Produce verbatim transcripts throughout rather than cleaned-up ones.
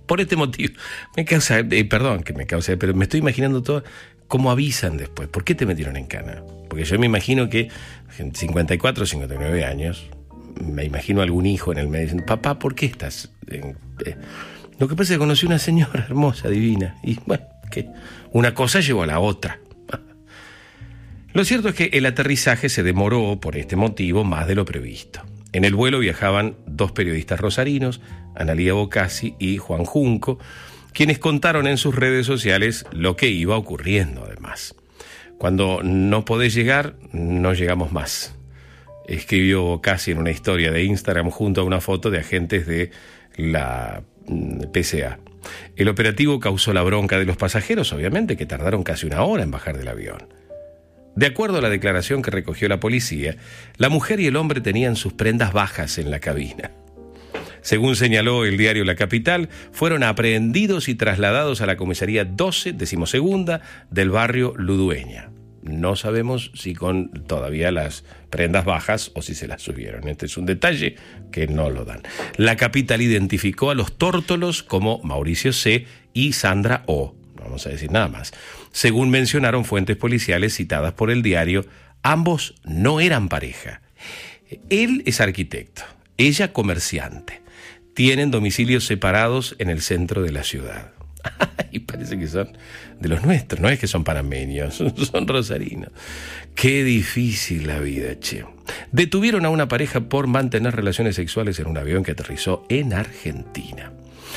por este motivo. Me causa, eh, perdón que me causa, pero me estoy imaginando todo, cómo avisan después. ¿Por qué te metieron en cana? Porque yo me imagino que en cincuenta y cuatro, cincuenta y nueve años, me imagino algún hijo en el medio diciendo, papá, ¿por qué estás? En, eh? Lo que pasa es que conocí una señora hermosa, divina, y bueno, que una cosa llevó a la otra. Lo cierto es que el aterrizaje se demoró por este motivo más de lo previsto. En el vuelo viajaban dos periodistas rosarinos, Analía Bocasi y Juan Junco, quienes contaron en sus redes sociales lo que iba ocurriendo además. Cuando no podés llegar, no llegamos más, escribió Bocasi en una historia de Instagram junto a una foto de agentes de la P C A. El operativo causó la bronca de los pasajeros, obviamente, que tardaron casi una hora en bajar del avión. De acuerdo a la declaración que recogió la policía, la mujer y el hombre tenían sus prendas bajas en la cabina. Según señaló el diario La Capital, fueron aprehendidos y trasladados a la comisaría doce, decimosegunda, del barrio Ludueña. No sabemos si con todavía las prendas bajas o si se las subieron. Este es un detalle que no lo dan. La Capital identificó a los tórtolos como Mauricio C. y Sandra O. No vamos a decir nada más. Según mencionaron fuentes policiales citadas por el diario, ambos no eran pareja. Él es arquitecto, ella comerciante. Tienen domicilios separados en el centro de la ciudad. Y parece que son de los nuestros, no es que son panameños, son rosarinos. Qué difícil la vida, che. Detuvieron a una pareja por mantener relaciones sexuales en un avión que aterrizó en Argentina.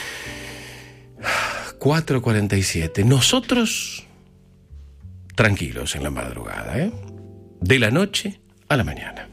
cuatro cuarenta y siete. Nosotros tranquilos en la madrugada, ¿eh? De la noche a la mañana.